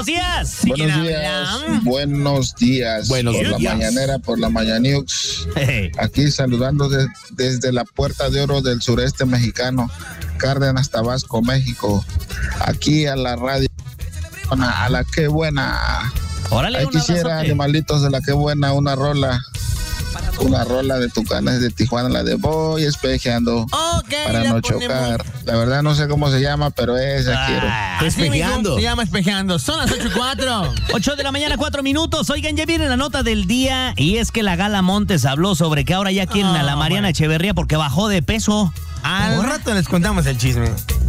buenos días. Buenos días. Buenos días. Buenos por días. la mañanera, por la Mañaneux. Aquí saludando desde la Puerta de Oro del sureste mexicano, Cárdenas, Tabasco, México. Aquí a la radio, a la que buena. Órale, ahí un quisiera, abrazote. animalitos de la que buena, una rola de Tucanes de Tijuana, la de voy espejeando para no chocar. La verdad no sé cómo se llama, pero esa quiero. Espejeando. Se llama Espejeando. Son las 8:04. 8 de la mañana, 4 minutos. Oigan, ya viene la nota del día y es que la Gala Montes habló sobre que ahora ya quieren a la Mariana Echeverría porque bajó de peso. Al rato les contamos el chisme.